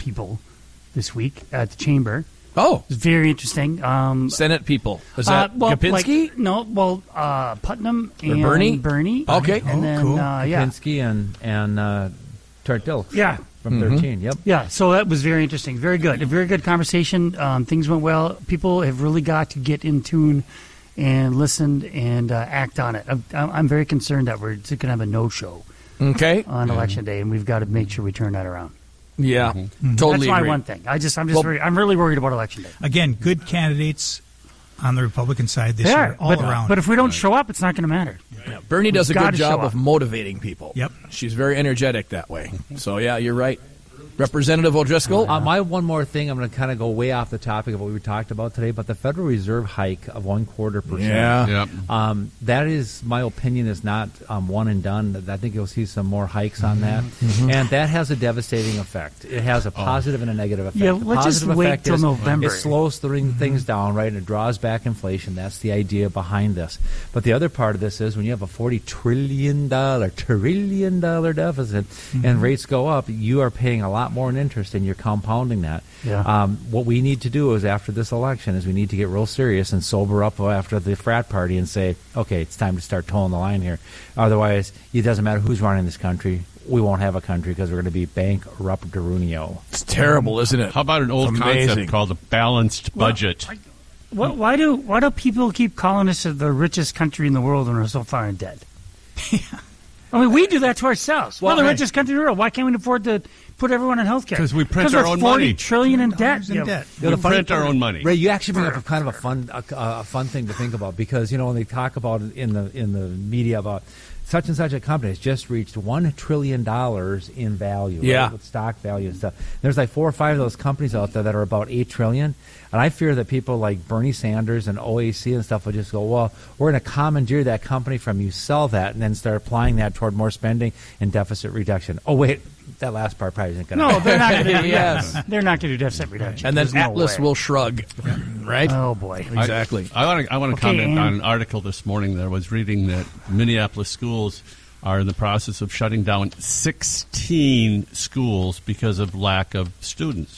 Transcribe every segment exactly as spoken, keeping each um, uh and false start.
people this week at the chamber. Oh, it was very interesting. Um, Senate people. Is that uh, well, Kapinski? Like, no, well, uh, Putnam Or and Bernie? Bernie. Okay. and Oh, then cool. uh, yeah, Kapinski and and uh, Tartil yeah. from Mm-hmm. thirteen. Yep. Yeah, so that was very interesting. Very good. A very good conversation. Um, things went well. People have really got to get in tune and listen and uh, act on it. I'm, I'm very concerned that we're going to have a no-show Okay. on election day, and we've got to make sure we turn that around. Yeah. Mm-hmm. Totally That's my agree. one thing. I just, I'm just, Well- very, I'm really worried about election day. Again, good candidates on the Republican side this They year, are, all but, around. but if we don't show up, it's not going to matter. Yeah, Bernie does a We've good gotta job show of up. motivating people. Yep. She's very energetic that way. So, yeah, you're right. Representative O'Driscoll? Uh, my one more thing, I'm going to kind of go way off the topic of what we talked about today, but the Federal Reserve hike of one quarter percent. Yeah. Yep. Um, that is, my opinion, is not um, one and done. I think you'll see some more hikes on that, Mm-hmm. and that has a devastating effect. It has a positive and a negative effect. Yeah, the let's just positive wait effect till is November. It slows th- things down, right, and it draws back inflation. That's the idea behind this. But the other part of this is when you have a forty trillion dollars, trillion dollar deficit, and rates go up, you are paying a lot more in interest, and you're compounding that. Yeah. Um, what we need to do is after this election is we need to get real serious and sober up after the frat party and say, okay, it's time to start towing the line here. Otherwise, it doesn't matter who's running this country. We won't have a country because we're going to be bankrupt-a-runio. It's terrible, isn't it? How about an old Amazing. concept called a balanced budget? Why, why do why do people keep calling us the richest country in the world when we're so far in debt? I mean, we do that to ourselves. Well, we're the right. richest country in the world. Why can't we afford to put everyone in health care? 'Cause we print we're our own forty money. trillion in debt. Dollars in Yeah. debt. You know, We the funny print our part- own money. Ray, you actually bring up a kind of a fun, a, a fun thing to think about because you know when they talk about it in the in the media about such and such a company has just reached one trillion dollars in value, right, Yeah. with stock value and stuff. There's like four or five of those companies out there that are about eight trillion, and I fear that people like Bernie Sanders and O A C and stuff will just go, well, we're going to commandeer that company from you, sell that, and then start applying that toward more spending and deficit reduction. Oh wait, that last part probably isn't going to. No, they're not going to do Yes. that. They're not going to do deficit reduction. And then There's no Atlas way. will shrug, right? Oh boy. Exactly. I want to. I want to Okay, comment Ann. on an article this morning that I was reading that Minneapolis schools are in the process of shutting down sixteen schools because of lack of students.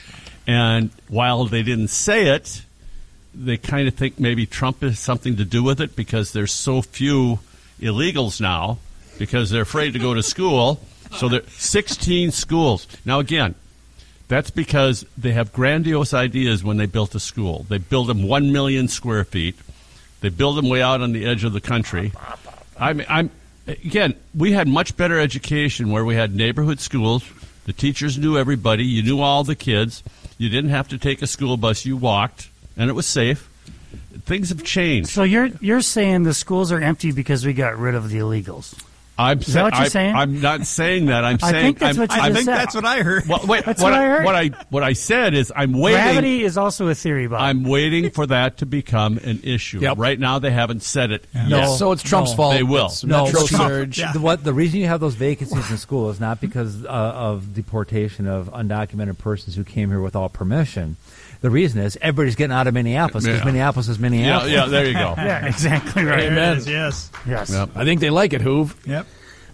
And while they didn't say it, they kind of think maybe Trump has something to do with it because there's so few illegals now because they're afraid to go to school. So there sixteen schools. Now again, that's because they have grandiose ideas when they built a school. They build them one million square feet. They build them way out on the edge of the country. I mean, I'm again. We had much better education where we had neighborhood schools. The teachers knew everybody. You knew all the kids. You didn't have to take a school bus. You walked, and it was safe. Things have changed. So you're you're saying the schools are empty because we got rid of the illegals? I'm Is that what you're I, saying? I'm not saying that. I'm I saying think that's I'm, what you I just think said. that's what I heard. Well, wait, That's what, what I heard. What I what I said is I'm waiting. Gravity is also a theory, Bob. I'm waiting for that to become an issue. Yep. Right now, they haven't said it Yeah. yet. No. So it's Trump's No. fault. They will. It's No, Metro it's Trump. surge. Yeah. The, what the reason you have those vacancies in school is not because uh, of deportation of undocumented persons who came here without permission. The reason is everybody's getting out of Minneapolis because Yeah. Minneapolis is Yeah, Minneapolis. yeah, there you go. yeah, exactly right. Amen. Yes. Yes. Yep. I think they like it, Hoove. Yep.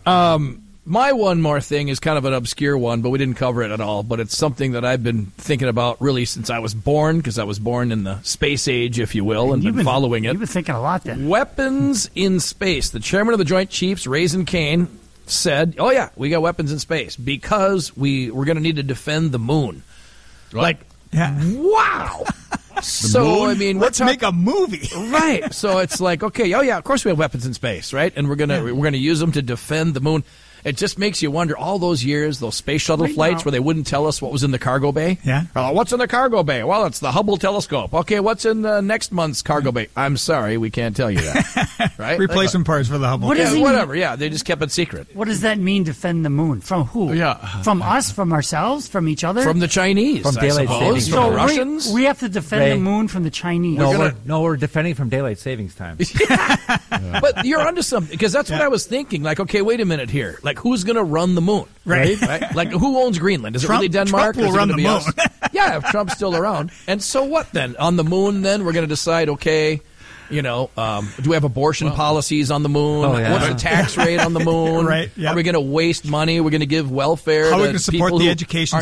My one more thing is kind of an obscure one, but we didn't cover it at all. But it's something that I've been thinking about really since I was born, because I was born in the space age, if you will, and You've been following it. You've been thinking a lot then. Weapons in space. The chairman of the Joint Chiefs, Raisin Kane, said, "Oh yeah, we got weapons in space because we we're going to need to defend the moon." Like, Yeah. wow. so moon? I mean, Let's we're make a movie. right. So it's like, okay, oh yeah, of course we have weapons in space, right? And we're gonna we're gonna use them to defend the moon. It just makes you wonder, all those years, those space shuttle Right flights now- where they wouldn't tell us what was in the cargo bay. Yeah. Uh, what's in the cargo bay? Well, it's the Hubble telescope. Okay, what's in the next month's cargo bay? I'm sorry, we can't tell you that. Right? Replacement parts for the Hubble. What Yeah, is he- whatever. Yeah, they just kept it secret. What does that mean, defend the moon? From who? Yeah. From us? From ourselves? From each other? From the Chinese, From I daylight suppose. savings From so the we- Russians. We, have to defend Ray. the moon from the Chinese. No, We're we're, gonna- no, we're defending from daylight savings time. But you're onto something, because that's what Yeah. I was thinking. Like, okay, wait a minute here. Like, who's going to run the moon? Right. Right? Like, who owns Greenland? Is Trump- it really Denmark? Trump will or is it run gonna the be moon. us? Yeah, if Trump's still around. And so what then? On the moon, then, we're going to decide, okay, you know, um, do we have abortion policies on the moon? Oh, yeah. What's the tax rate on the moon? Right, yeah. Are we going to waste money? We're going to give welfare How are we to going to support people the who education